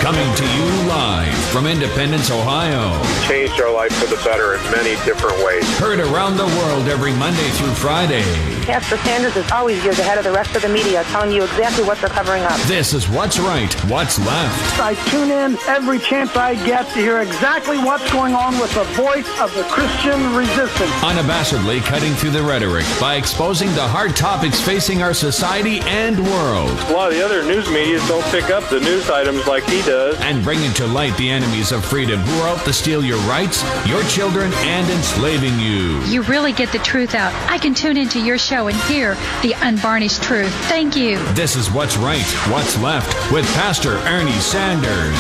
Coming to you live from Independence, Ohio. Changed our life for the better in many different ways. Heard around the world every Monday through Friday. Pastor Sanders is always years ahead of the rest of the media, telling you exactly what they're covering up. This is What's Right, What's Left. I tune in every chance I get to hear exactly what's going on with the voice of the Christian resistance. Unabashedly cutting through the rhetoric by exposing the hard topics facing our society and world. A lot of the other news media don't pick up the news items like he does. And bringing to light the enemies of freedom who are out to steal your rights, your children, and enslaving you. You really get the truth out. I can tune into your show and hear the unvarnished truth. Thank you. This is What's Right, What's Left with Pastor Ernie Sanders.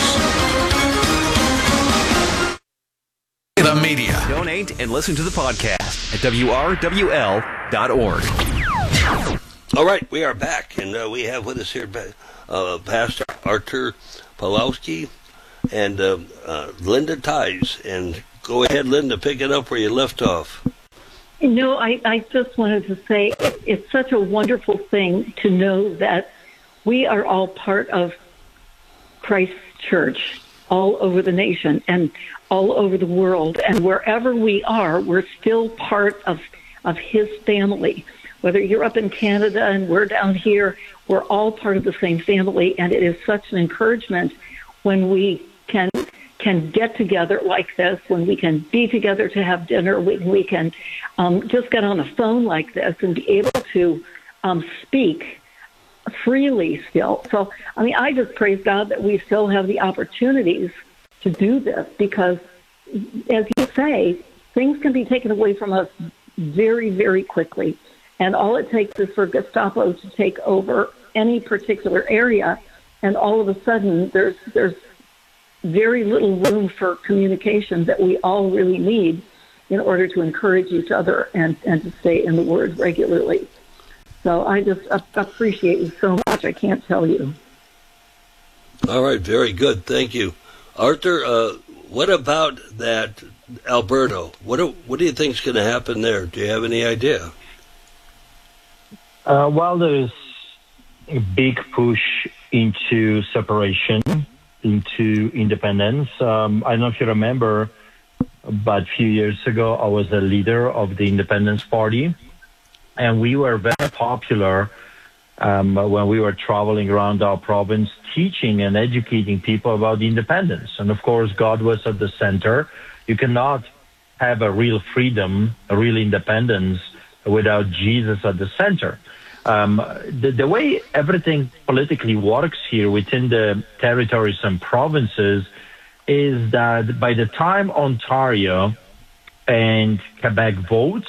The media. Donate and listen to the podcast at WRWL.org. All right, we are back, and we have with us here Pastor Artur Pawlowski and Linda Tice. And go ahead, Linda, pick it up where you left off. No, I just wanted to say it's such a wonderful thing to know that we are all part of Christ's church all over the nation and all over the world. And wherever we are, we're still part of his family. Whether you're up in Canada and we're down here, we're all part of the same family. And it is such an encouragement when we can get together like this, when we can be together to have dinner, when we can just get on a phone like this and be able to speak freely still. So, I mean, I just praise God that we still have the opportunities to do this because, as you say, things can be taken away from us very, very quickly. And all it takes is for Gestapo to take over any particular area, and all of a sudden there's very little room for communication that we all really need in order to encourage each other and to stay in the Word regularly. So I just appreciate you so much. I can't tell you. All right, very good. Thank you. Arthur, what about that Alberta? What do you think is going to happen there? Do you have any idea? Well, there's a big push into separation, into independence. I don't know if you remember, but a few years ago, I was a leader of the Independence Party, and we were very popular when we were traveling around our province, teaching and educating people about independence. And of course, God was at the center. You cannot have a real freedom, a real independence without Jesus at the center. The way everything politically works here within the territories and provinces is that by the time Ontario and Quebec votes,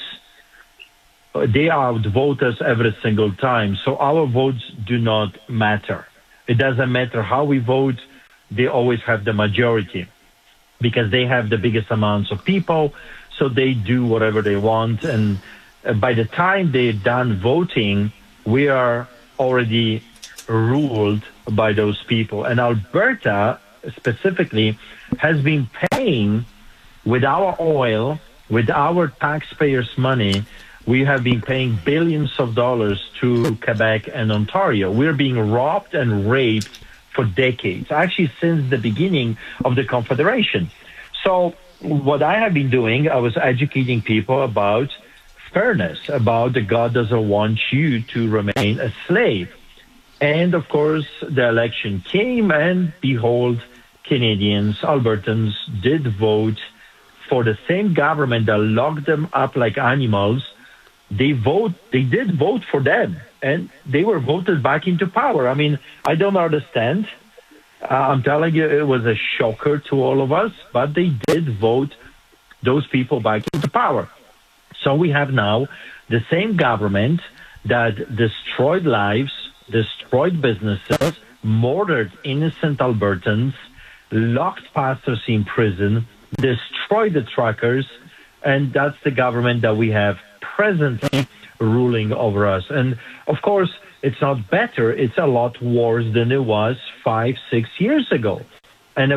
they outvote us every single time. So our votes do not matter. It doesn't matter how we vote. They always have the majority because they have the biggest amounts of people. So they do whatever they want. And by the time they're done voting, we are already ruled by those people. And Alberta specifically has been paying with our oil, with our taxpayers' money. We have been paying billions of dollars to Quebec and Ontario. We're being robbed and raped for decades, actually since the beginning of the Confederation. So what I have been doing, I was educating people about fairness, about that God doesn't want you to remain a slave. And of course, the election came, and behold, Canadians, Albertans did vote for the same government that locked them up like animals. They did vote for them, and they were voted back into power. I mean, I don't understand. I'm telling you, it was a shocker to all of us, but they did vote those people back into power. So we have now the same government that destroyed lives, destroyed businesses, murdered innocent Albertans, locked pastors in prison, destroyed the truckers, and that's the government that we have presently ruling over us. And of course, it's not better. It's a lot worse than it was 5-6 years ago.